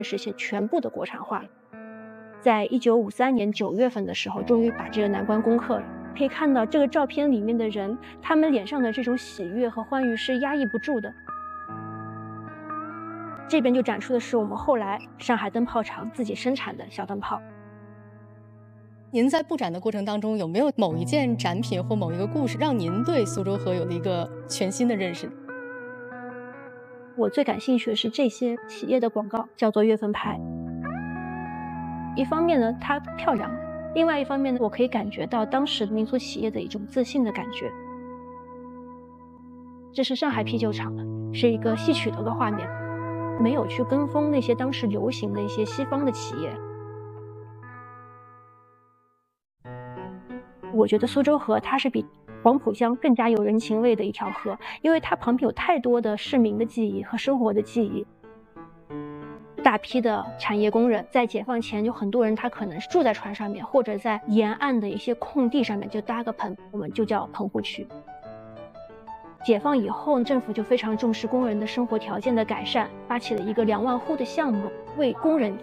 实现全部的国产化了。在1953年9月份的时候，终于把这个难关攻克了。可以看到这个照片里面的人，他们脸上的这种喜悦和欢愉是压抑不住的。这边就展出的是我们后来上海灯泡厂自己生产的小灯泡。 您在布展的过程当中，有没有某一件展品或某一个故事，让您对苏州河有了一个全新的认识？ 我最感兴趣的是这些企业的广告，叫做月份牌。一方面呢，它漂亮；另外一方面呢，我可以感觉到当时民族企业的一种自信的感觉。这是上海啤酒厂的，是一个戏曲的一个画面，没有去跟风那些当时流行的一些西方的企业。我觉得苏州河它是比黄浦江更加有人情味的一条河，因为它旁边有太多的市民的记忆和生活的记忆。大批的产业工人在解放前，有很多人他可能是住在船上面，或者在沿岸的一些空地上面就搭个棚，我们就叫棚户区。解放以后，政府就非常重视工人的生活条件的改善，发起了一个2万户的项目，为工人